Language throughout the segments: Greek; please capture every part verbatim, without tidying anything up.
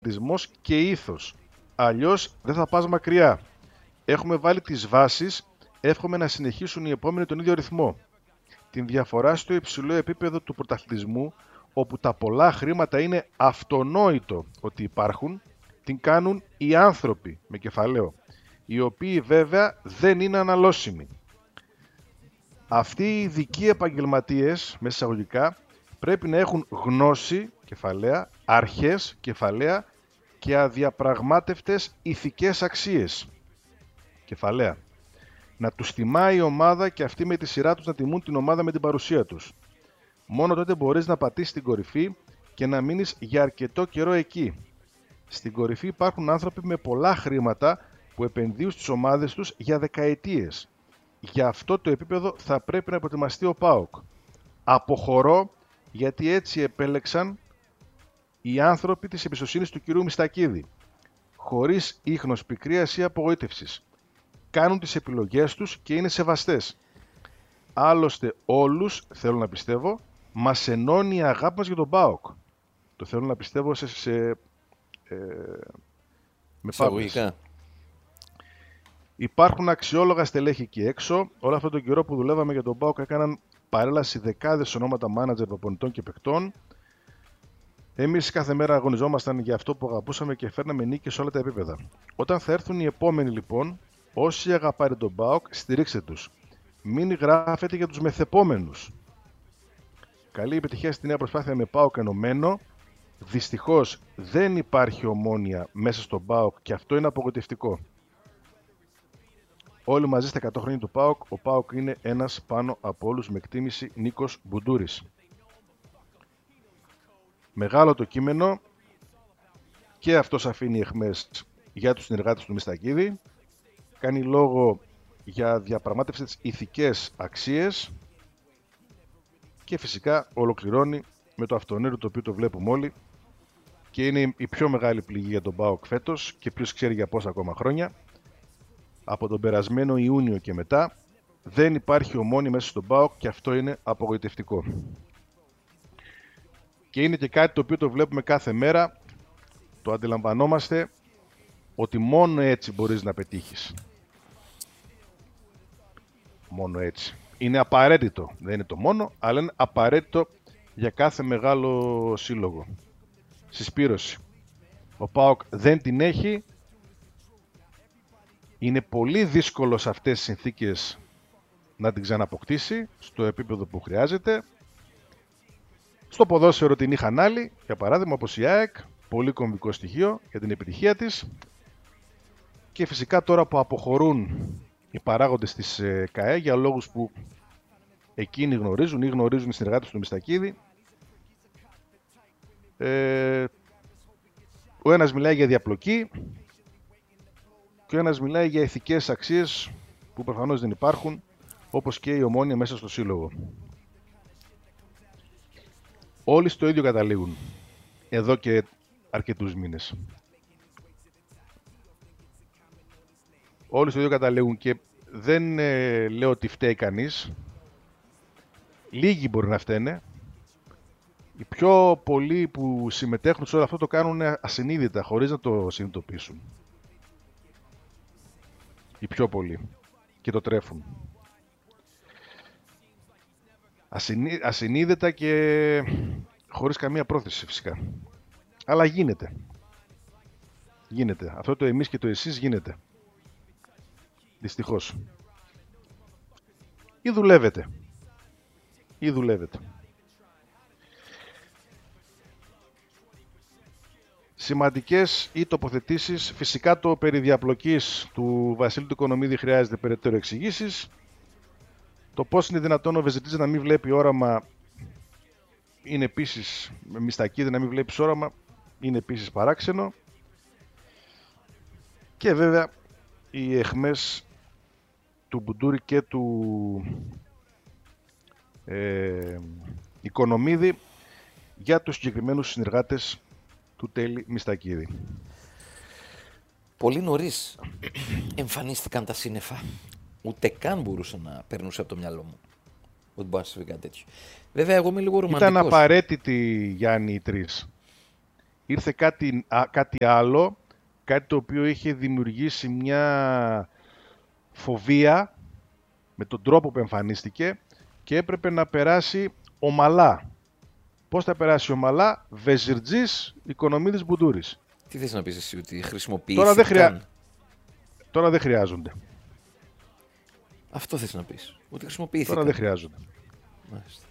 πρωταθλητισμός και ήθος. Αλλιώς δεν θα πας μακριά. Έχουμε βάλει τις βάσεις, εύχομαι να συνεχίσουν οι επόμενοι τον ίδιο ρυθμό. Την διαφορά στο υψηλό επίπεδο του πρωταθλητισμού, όπου τα πολλά χρήματα είναι αυτονόητο ότι υπάρχουν, την κάνουν οι άνθρωποι με κεφαλαίο, οι οποίοι βέβαια δεν είναι αναλώσιμοι. Αυτοί οι ειδικοί επαγγελματίες, μέσα εισαγωγικά, πρέπει να έχουν γνώση κεφαλαία, αρχές κεφαλαία και αδιαπραγμάτευτες ηθικές αξίες κεφαλαία. Να τους τιμάει η ομάδα και αυτοί με τη σειρά τους να τιμούν την ομάδα με την παρουσία τους. Μόνο τότε μπορείς να πατήσεις την κορυφή και να μείνεις για αρκετό καιρό εκεί. Στην κορυφή υπάρχουν άνθρωποι με πολλά χρήματα που επενδύουν στις ομάδες τους για δεκαετίες. Για αυτό το επίπεδο θα πρέπει να προετοιμαστεί ο ΠΑΟΚ. Αποχωρώ γιατί έτσι επέλεξαν οι άνθρωποι της εμπιστοσύνης του κυρίου Μιστακίδη. Χωρίς ίχνος πικρίας ή απογοήτευσης. Κάνουν τις επιλογές τους και είναι σεβαστές. Άλλωστε όλους, θέλω να πιστεύω, μας ενώνει η αγάπη μας για τον ΠΑΟΚ. Το θέλω να πιστεύω σε... σε ε, με εισαγωγικά. Υπάρχουν αξιόλογα στελέχη εκεί έξω. Όλο αυτόν τον καιρό που δουλεύαμε για τον ΠΑΟΚ έκαναν παρέλαση δεκάδες ονόματα μάνατζερ, προπονητών και παικτών. Εμείς κάθε μέρα αγωνιζόμασταν για αυτό που αγαπούσαμε και φέρναμε νίκες σε όλα τα επίπεδα. Όταν θα έρθουν οι επόμενοι λοιπόν, όσοι αγαπάτε τον ΠΑΟΚ, στηρίξτε τους. Μην γράφετε για τους μεθεπόμενους. Καλή επιτυχία στη νέα προσπάθεια με ΠΑΟΚ ενωμένο. Δυστυχώς δεν υπάρχει ομόνοια μέσα στον ΠΑΟΚ και αυτό είναι απογοητευτικό. Όλοι μαζί στα εκατό χρόνια του ΠΑΟΚ, ο ΠΑΟΚ είναι ένας πάνω από όλους με εκτίμηση, Νίκος Μπουντούρης. Μεγάλο το κείμενο και αυτός αφήνει αιχμές για τους συνεργάτες του Μιστακίδη. Κάνει λόγο για διαπραγμάτευση της ηθικές αξίες και φυσικά ολοκληρώνει με το αυτονόητο το οποίο το βλέπουμε όλοι και είναι η πιο μεγάλη πληγή για τον ΠΑΟΚ φέτος και ποιος ξέρει για πόσα ακόμα χρόνια. Από τον περασμένο Ιούνιο και μετά δεν υπάρχει ομόνη μέσα στον ΠΑΟΚ και αυτό είναι απογοητευτικό. Και είναι και κάτι το οποίο το βλέπουμε κάθε μέρα, το αντιλαμβανόμαστε ότι μόνο έτσι μπορείς να πετύχεις. Μόνο έτσι. Είναι απαραίτητο, δεν είναι το μόνο, αλλά είναι απαραίτητο για κάθε μεγάλο σύλλογο. Συσπήρωση. Ο ΠΑΟΚ δεν την έχει. Είναι πολύ δύσκολο σε αυτές τις συνθήκες να την ξαναποκτήσει στο επίπεδο που χρειάζεται. Στο ποδόσφαιρο την είχαν άλλοι, για παράδειγμα όπως η ΑΕΚ, πολύ κομβικό στοιχείο για την επιτυχία της. Και φυσικά τώρα που αποχωρούν οι παράγοντες της ΚΑΕ για λόγους που εκείνοι γνωρίζουν ή γνωρίζουν οι συνεργάτες του Μιστακίδη, ε, ο ένας μιλάει για διαπλοκή και ο ένας μιλάει για ηθικές αξίες που προφανώς δεν υπάρχουν, όπως και η ομόνοια μέσα στο σύλλογο. Όλοι στο ίδιο καταλήγουν εδώ και αρκετούς μήνες. Όλοι στο ίδιο καταλήγουν και δεν ε, λέω ότι φταίει κανείς. Λίγοι μπορεί να φταίνε. Οι πιο πολλοί που συμμετέχουν σε όλο αυτό το κάνουν ασυνείδητα, χωρίς να το συνειδητοποιήσουν. Οι πιο πολλοί. Και το τρέφουν. Ασυνεί, ασυνείδητα και χωρίς καμία πρόθεση φυσικά. Αλλά γίνεται. Γίνεται. Αυτό το εμείς και το εσείς γίνεται. Δυστυχώς. Ή δουλεύετε. Ή δουλεύετε. Σημαντικές οι τοποθετήσεις. Φυσικά το περί διαπλοκής του Βασίλη του Οικονομίδη χρειάζεται περαιτέρω εξηγήσεις. Το πώς είναι δυνατόν ο Βεζετής να μην βλέπει όραμα είναι επίσης, με Μιστακίδη να μην βλέπεις όραμα, είναι επίσης παράξενο. Και βέβαια οι αιχμές του Μπουντούρη και του ε, Οικονομίδη για τους συγκεκριμένους συνεργάτες του Τέλη Μιστακίδη. Πολύ νωρίς εμφανίστηκαν τα σύννεφα. Ούτε καν μπορούσα να περνούσε από το μυαλό μου ότι μπορεί να συμβεί κάτι τέτοιο. Βέβαια, εγώ είμαι λίγο ρομαντικός. Ήταν απαραίτητοι, Γιάννη, οι τρεις. ήρθε κάτι, α, κάτι άλλο, κάτι το οποίο είχε δημιουργήσει μια φοβία με τον τρόπο που εμφανίστηκε και έπρεπε να περάσει ομαλά. Πώς θα περάσει ομαλά? Βεζιρτζής, Οικονομίδης, Μπουντούρης. Τι θες να πεις εσύ, ότι χρησιμοποιήθηκαν? Τώρα δεν, χρειά... Τώρα δεν χρειάζονται. Αυτό θες να πεις, ότι χρησιμοποιήθηκαν. Τώρα δεν χρειάζονται. Μάλιστα.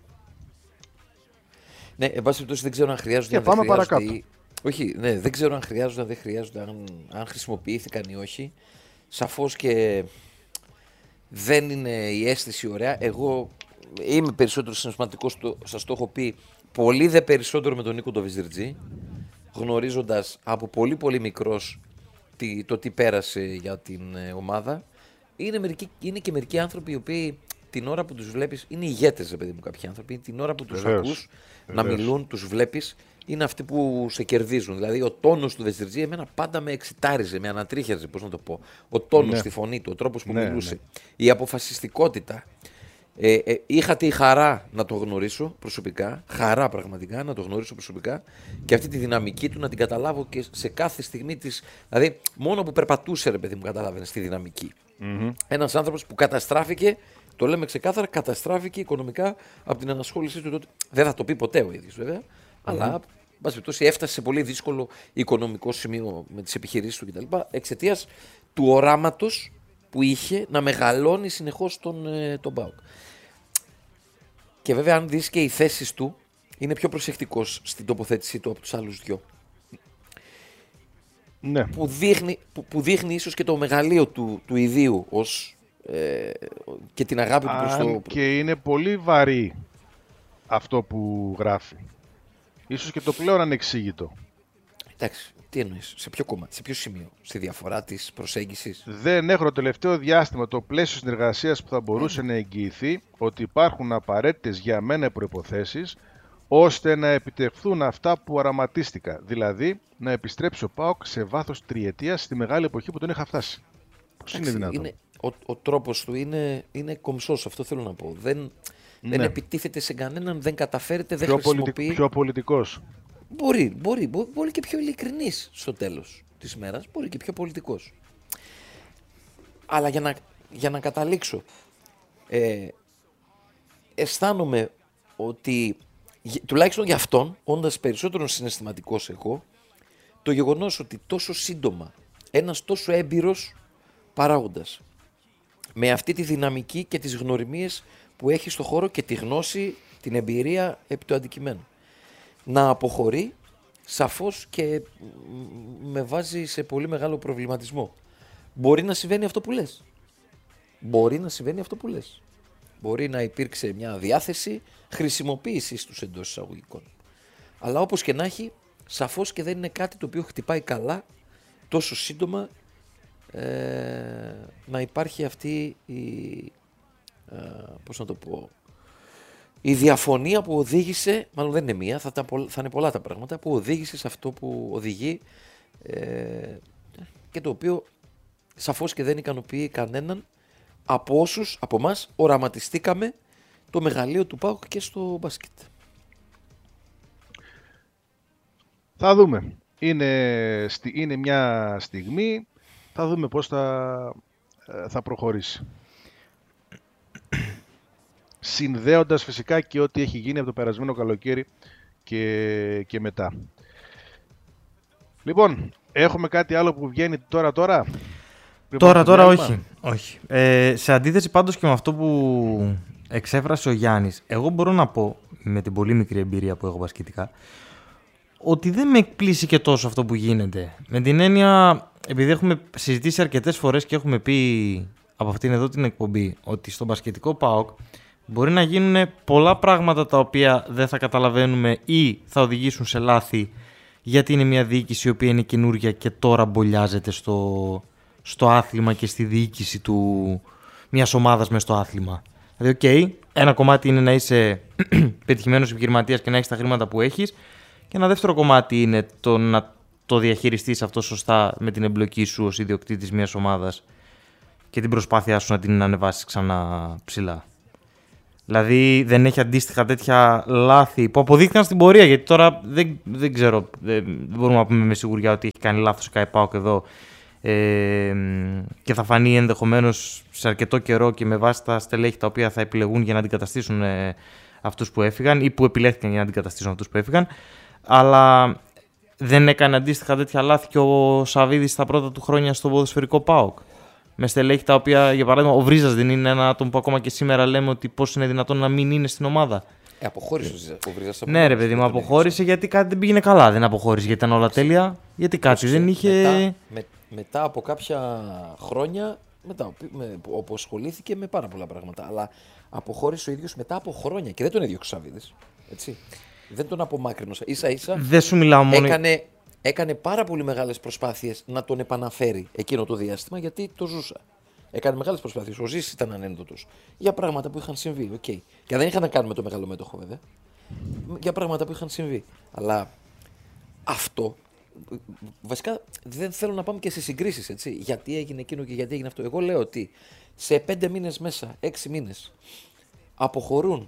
Ναι, εν πάση περιπτώσει δεν ξέρω αν χρειάζονται. Και αν πάμε δεν χρειάζονται παρακάτω. ή... Όχι, ναι, δεν ξέρω αν χρειάζονται, αν δεν χρειάζονται, αν, αν χρησιμοποιήθηκαν ή όχι. Σαφώς και δεν είναι η αίσθηση ωραία. Εγώ είμαι περισσότερο συναισθηματικός, σας το έχω πει, πολύ δε περισσότερο με τον Νίκο τον Βεζιρτζή, γνωρίζοντας από πολύ πολύ μικρός τι, το τι πέρασε για την ομάδα. Είναι, μερικοί, είναι και μερικοί άνθρωποι οι οποίοι την ώρα που τους βλέπεις, είναι ηγέτες, ρε παιδί μου, κάποιοι άνθρωποι, την ώρα που τους Βεβαίως. ακούς Βεβαίως. να μιλούν, τους βλέπεις, είναι αυτοί που σε κερδίζουν. Δηλαδή, ο τόνος του Βεζιρτζή εμένα πάντα με εξητάριζε, με ανατρίχιαζε, πώς να το πω. Ο τόνος Ναι. στη φωνή του, ο τρόπος που Ναι, μιλούσε, ναι. η αποφασιστικότητα. Ε, ε, είχα τη χαρά να το γνωρίσω προσωπικά, χαρά πραγματικά να το γνωρίσω προσωπικά και αυτή τη δυναμική του να την καταλάβω και σε κάθε στιγμή της. Δηλαδή, μόνο που περπατούσε, ρε παιδί μου, καταλάβαινε τη δυναμική. Mm-hmm. Ένας άνθρωπος που καταστράφηκε, το λέμε ξεκάθαρα, καταστράφηκε οικονομικά από την ενασχόλησή του τότε. Δεν θα το πει ποτέ ο ίδιος βέβαια, mm-hmm. αλλά εν πάση περιπτώσει έφτασε σε πολύ δύσκολο οικονομικό σημείο με τις επιχειρήσεις του κτλ. Εξαιτίας του οράματος που είχε να μεγαλώνει συνεχώς τον, ε, τον ΠΑΟΚ. Και βέβαια, αν δεις και οι θέσεις του, είναι πιο προσεκτικός στην τοποθέτησή του από τους άλλους δυο. Ναι. Που δείχνει, που, που δείχνει ίσως και το μεγαλείο του, του ιδίου ως, ε, και την αγάπη του προς Αν το... και είναι πολύ βαρύ αυτό που γράφει. Ίσως και το πλέον ανεξήγητο. Εντάξει, τι εννοείς, σε ποιο κομμάτι, σε ποιο σημείο, στη διαφορά της προσέγγισης? Δεν έχω το τελευταίο διάστημα το πλαίσιο συνεργασίας που θα μπορούσε να εγγυηθεί ότι υπάρχουν απαραίτητες για μένα προϋποθέσεις ώστε να επιτευχθούν αυτά που οραματίστηκα. Δηλαδή, να επιστρέψει ο ΠΑΟΚ σε βάθος τριετίας στη μεγάλη εποχή που τον είχα φτάσει. Πώς είναι δυνατόν? Είναι, ο, ο τρόπος του είναι, είναι κομψός, αυτό θέλω να πω. Δεν, Ναι. δεν επιτίθεται σε κανέναν, δεν καταφέρεται, δεν Πιο, χρησιμοποιεί. πολιτικ, πιο πολιτικός. Μπορεί, μπορεί, μπορεί, μπορεί και πιο ειλικρινής στο τέλος της ημέρας, μπορεί και πιο πολιτικός. Αλλά για να, για να καταλήξω, ε, αισθάνομαι ότι, τουλάχιστον για αυτόν, όντας περισσότερο συναισθηματικός εγώ, το γεγονός ότι τόσο σύντομα ένας τόσο έμπειρος παράγοντας, με αυτή τη δυναμική και τις γνωριμίες που έχει στο χώρο και τη γνώση, την εμπειρία επί του αντικειμένου, να αποχωρεί, σαφώς και με βάζει σε πολύ μεγάλο προβληματισμό. Μπορεί να συμβαίνει αυτό που λες. Μπορεί να συμβαίνει αυτό που λες. Μπορεί να υπήρξε μια διάθεση χρησιμοποίησης τους εντός εισαγωγικών. Αλλά όπως και να έχει, σαφώς και δεν είναι κάτι το οποίο χτυπάει καλά τόσο σύντομα ε, να υπάρχει αυτή η, ε, πώς να το πω, η διαφωνία που οδήγησε, μάλλον δεν είναι μία, θα, τα, θα είναι πολλά τα πράγματα, που οδήγησε σε αυτό που οδηγεί ε, και το οποίο σαφώς και δεν ικανοποιεί κανέναν από όσους, από εμάς, οραματιστήκαμε το μεγαλείο του ΠΑΟΚ και στο μπάσκετ. Θα δούμε. Είναι, είναι μια στιγμή, θα δούμε πώς θα, θα προχωρήσει. Συνδέοντας φυσικά και ό,τι έχει γίνει από το περασμένο καλοκαίρι και, και μετά. Λοιπόν, έχουμε κάτι άλλο που βγαίνει τώρα τώρα. Τώρα τώρα όχι. όχι. Ε, σε αντίθεση πάντως και με αυτό που εξέφρασε ο Γιάννης, εγώ μπορώ να πω, με την πολύ μικρή εμπειρία που έχω μπασκετικά, ότι δεν με εκπλήσει και τόσο αυτό που γίνεται. Με την έννοια, επειδή έχουμε συζητήσει αρκετές φορές και έχουμε πει από αυτήν εδώ την εκπομπή, ότι στο μπασκετικό ΠΑΟΚ μπορεί να γίνουν πολλά πράγματα τα οποία δεν θα καταλαβαίνουμε ή θα οδηγήσουν σε λάθη, γιατί είναι μια διοίκηση η οποία είναι καινούρια και τώρα μπολιάζεται στο, στο άθλημα και στη διοίκηση του μιας ομάδας μες στο άθλημα. Δηλαδή, οκ, okay, ένα κομμάτι είναι να είσαι πετυχημένος επιχειρηματίας και να έχεις τα χρήματα που έχεις, και ένα δεύτερο κομμάτι είναι το να το διαχειριστείς αυτό σωστά με την εμπλοκή σου ως ιδιοκτήτης μιας ομάδας και την προσπάθειά σου να την ανεβάσεις ξανά ψηλά. Δηλαδή δεν έχει αντίστοιχα τέτοια λάθη που αποδείχθηκαν στην πορεία. Γιατί τώρα δεν, δεν ξέρω, δεν, δεν μπορούμε να πούμε με σιγουριά ότι έχει κάνει λάθος η ΠΑΟΚ εδώ. Ε, και θα φανεί ενδεχομένως σε αρκετό καιρό και με βάση τα στελέχη τα οποία θα επιλεγούν για να αντικαταστήσουν ε, αυτούς που έφυγαν ή που επιλέχθηκαν για να αντικαταστήσουν αυτούς που έφυγαν. Αλλά δεν έκανε αντίστοιχα τέτοια λάθη και ο Σαββίδης στα πρώτα του χρόνια στο ποδοσφαιρικό ΠΑΟΚ. Με στελέχη τα οποία, για παράδειγμα, ο Βρίζας δεν είναι ένα άτομο που ακόμα και σήμερα λέμε ότι πώς είναι δυνατόν να μην είναι στην ομάδα. Ε, αποχώρησε ο Βρίζας. Ναι, ρε παιδί μου, αποχώρησε γιατί κάτι δεν πήγαινε καλά. Δεν αποχώρησε γιατί ήταν όλα τέλεια. Γιατί κάτι δεν είχε. Μετά, με, μετά από κάποια χρόνια, μετά, με, όπου ασχολήθηκε με πάρα πολλά πράγματα. Αλλά αποχώρησε ο ίδιος μετά από χρόνια και δεν τον έδιωξε ο Σαββίδης. Έτσι. Δεν τον απομάκρυνε. Ίσα ίσα. Δεν σου μιλάω μόνο. Έκανε, έκανε πάρα πολύ μεγάλες προσπάθειες να τον επαναφέρει εκείνο το διάστημα γιατί το ζούσα. Έκανε μεγάλες προσπάθειες. Ο Ζήσης ήταν ανένδοτος για πράγματα που είχαν συμβεί. Okay. Και δεν είχαν να κάνουν με το μεγάλο μέτοχο, βέβαια. Για πράγματα που είχαν συμβεί. Αλλά αυτό. Βασικά δεν θέλω να πάμε και σε συγκρίσεις. Έτσι. Γιατί έγινε εκείνο και γιατί έγινε αυτό. Εγώ λέω ότι σε πέντε μήνες μέσα, έξι μήνες, αποχωρούν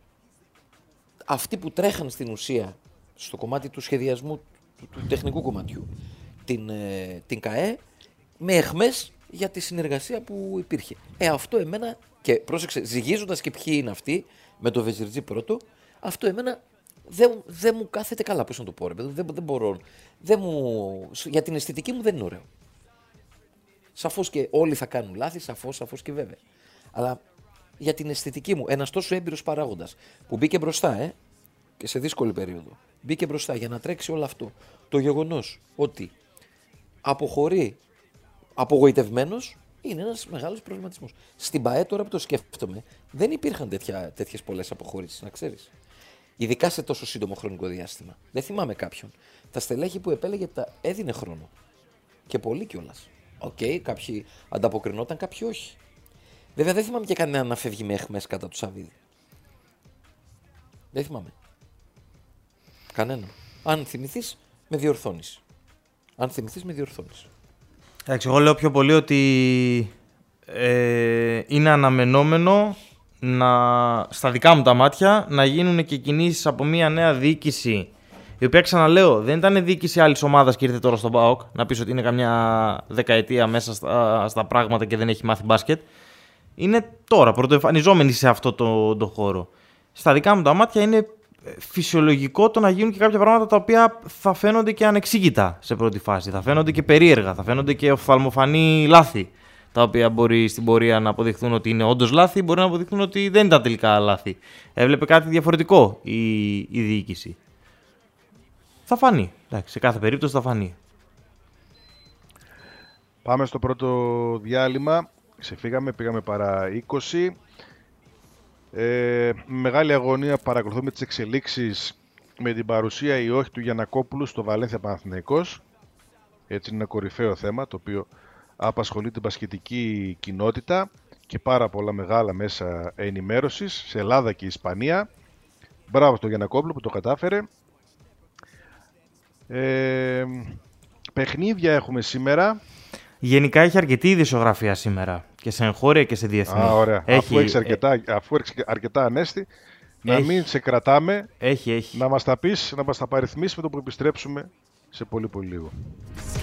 αυτοί που τρέχαν στην ουσία στο κομμάτι του σχεδιασμού του, του τεχνικού κομματιού την, ε, την ΚΑΕ με αιχμές για τη συνεργασία που υπήρχε. Ε, αυτό εμένα, και πρόσεξε, ζυγίζοντας και ποιοι είναι αυτοί με το Βεζιρτζή πρώτο, αυτό εμένα δεν, δεν μου κάθεται καλά, πώς να το πω ρε, δεν, δεν μπορώ, δεν μου, για την αισθητική μου δεν είναι ωραίο. Σαφώς και όλοι θα κάνουν λάθη, σαφώς, σαφώς και βέβαια. Αλλά για την αισθητική μου, ένας τόσο έμπειρος παράγοντας που μπήκε μπροστά, ε, και σε δύσκολη περίοδο, μπήκε μπροστά για να τρέξει όλο αυτό. Το γεγονός ότι αποχωρεί απογοητευμένος είναι ένας μεγάλος προβληματισμός. Στην ΠΑΕ, τώρα που το σκέφτομαι, δεν υπήρχαν τέτοιες πολλές αποχωρήσεις, να ξέρεις. Ειδικά σε τόσο σύντομο χρονικό διάστημα. Δεν θυμάμαι κάποιον. Τα στελέχη που επέλεγε τα έδινε χρόνο. Και πολύ κιόλας. Οκ, okay, κάποιοι ανταποκρινόταν, κάποιοι όχι. Βέβαια δεν θυμάμαι και κανένα να φεύγει με αιχμές κατά του Σαββίδη. Δεν θυμάμαι. Κανένα. Αν θυμηθείς, με διορθώνεις. Αν θυμηθείς, με διορθώνεις. Εντάξει, εγώ λέω πιο πολύ ότι ε, είναι αναμενόμενο να, στα δικά μου τα μάτια να γίνουν και κινήσεις από μια νέα διοίκηση, η οποία, ξαναλέω, δεν ήταν διοίκηση άλλης ομάδας και ήρθε τώρα στον ΠΑΟΚ, να πεις ότι είναι καμιά δεκαετία μέσα στα, στα πράγματα και δεν έχει μάθει μπάσκετ. Είναι τώρα πρωτοεμφανιζόμενη σε αυτό το, το χώρο. Στα δικά μου τα μάτια είναι φυσιολογικό το να γίνουν και κάποια πράγματα τα οποία θα φαίνονται και ανεξήγητα σε πρώτη φάση. Θα φαίνονται και περίεργα, θα φαίνονται και οφθαλμοφανή λάθη. Τα οποία μπορεί στην πορεία να αποδειχθούν ότι είναι όντως λάθη, μπορεί να αποδειχθούν ότι δεν ήταν τελικά λάθη. Έβλεπε κάτι διαφορετικό η, η διοίκηση. Θα φανεί. Εντάξει, σε κάθε περίπτωση θα φανεί. Πάμε στο πρώτο διάλειμμα. Ξεφύγαμε, πήγαμε παρά είκοσι. Ε, με μεγάλη αγωνία παρακολουθούμε τις εξελίξεις με την παρουσία ή όχι του Γιαννακόπουλου στο Βαλένθια Παναθηναϊκός. Έτσι είναι ένα κορυφαίο θέμα το οποίο απασχολεί την μπασκετική κοινότητα και πάρα πολλά μεγάλα μέσα ενημέρωσης σε Ελλάδα και Ισπανία. Μπράβο στον Γιαννακόπουλο που το κατάφερε. Ε, παιχνίδια έχουμε σήμερα. Γενικά έχει αρκετή ειδησιογραφία σήμερα και σε εγχώρια και σε διεθνή. Α, ωραία. Έχει, αφού έχεις αρκετά, ε... αφού έχεις αρκετά ανέστη, να έχει, μην σε κρατάμε, έχει, έχει. να μας τα πεις, να μας τα παριθμίσεις με το που επιστρέψουμε σε πολύ πολύ λίγο.